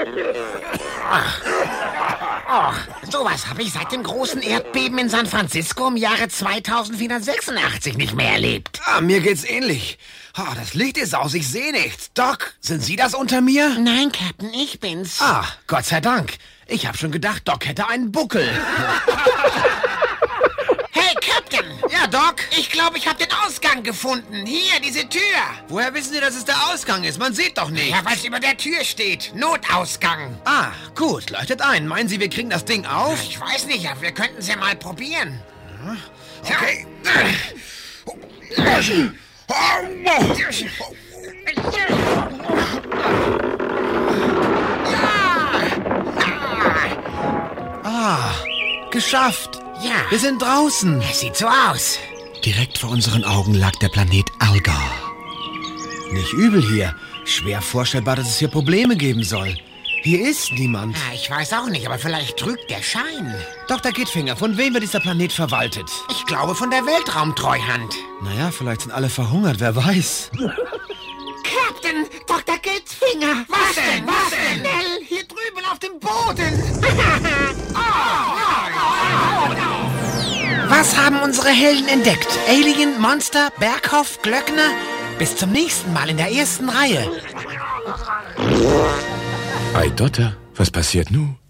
Sowas habe ich seit dem großen Erdbeben in San Francisco im Jahre 2486 nicht mehr erlebt. Mir geht's ähnlich. Das Licht ist aus, ich sehe nichts. Doc, sind Sie das unter mir? Nein, Captain, ich bin's. Gott sei Dank. Ich habe schon gedacht, Doc hätte einen Buckel. Hey, Captain! Ja, Doc? Ich glaube, ich habe den Ausgang gefunden. Hier, diese Tür. Woher wissen Sie, dass es der Ausgang ist? Man sieht doch nicht. Ja, weil es über der Tür steht. Notausgang. Gut, leuchtet ein. Meinen Sie, wir kriegen das Ding auf? Ich weiß nicht, aber wir könnten es ja mal probieren. Okay. Geschafft. Ja. Wir sind draußen. Es sieht so aus. Direkt vor unseren Augen lag der Planet Algar. Nicht übel hier. Schwer vorstellbar, dass es hier Probleme geben soll. Hier ist niemand. Ich weiß auch nicht, aber vielleicht trügt der Schein. Dr. Gittfinger, von wem wird dieser Planet verwaltet? Ich glaube, von der Weltraumtreuhand. Naja, vielleicht sind alle verhungert, wer weiß. Captain, Dr. Gittfinger. Was denn? Schnell, hier drüben auf dem Boden. Was haben unsere Helden entdeckt? Alien, Monster, Berghoff, Glöckner? Bis zum nächsten Mal in der ersten Reihe. Ei Dotter, was passiert nun?